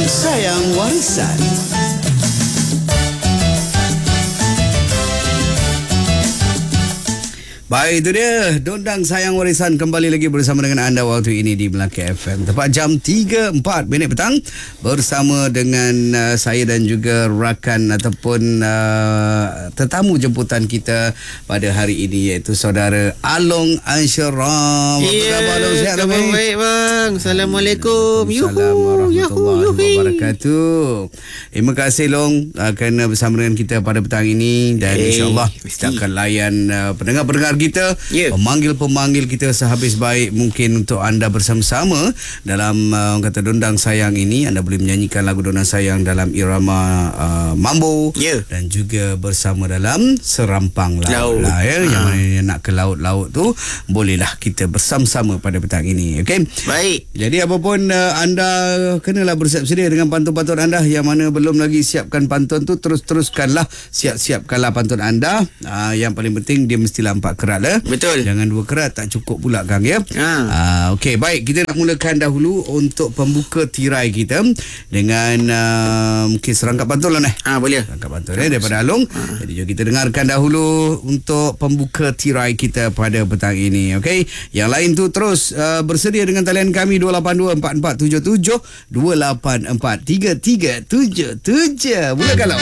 Sayang Warisan. Baik, itu dia Dondang Sayang Warisan kembali lagi bersama dengan anda waktu ini di Melaka FM. Tepat jam 3.04 petang bersama dengan saya dan juga rakan ataupun tetamu jemputan kita pada hari ini, iaitu saudara Along Ansharam. Apa khabar Along? Sihat tak? Baik bang. Assalamualaikum. Assalamualaikum warahmatullahi wabarakatuh. Terima kasih Long kerana bersama dengan kita pada petang ini, dan insyaAllah kita akan layan pendengar-pendengar kita, pemanggil-pemanggil kita sehabis baik mungkin untuk anda bersama-sama dalam kata Dondang Sayang ini. Anda boleh menyanyikan lagu Dondang Sayang dalam irama mambo dan juga bersama dalam Serampang Laut lah, yang mana nak ke laut-laut tu, bolehlah kita bersama-sama pada petang ini. Okey. Baik. Jadi apapun anda kenalah bersiap sedia dengan pantun-pantun anda. Yang mana belum lagi siapkan pantun tu, teruskanlah, siapkanlah pantun anda. Yang paling penting dia mestilah 4 kerat lah. Betul. Jangan 2 kerat, tak cukup pula Kang ya. Okey, baik, kita nak mulakan dahulu untuk pembuka tirai kita dengan mungkin serangkap pantun lah. Boleh. Serangkap pantun daripada Along. Jadi jom kita dengarkan dahulu untuk pembuka tirai kita pada petang ini. Okey. Yang lain tu terus bersedia dengan talian kami 282-4477 284-3377. Mulakan lah.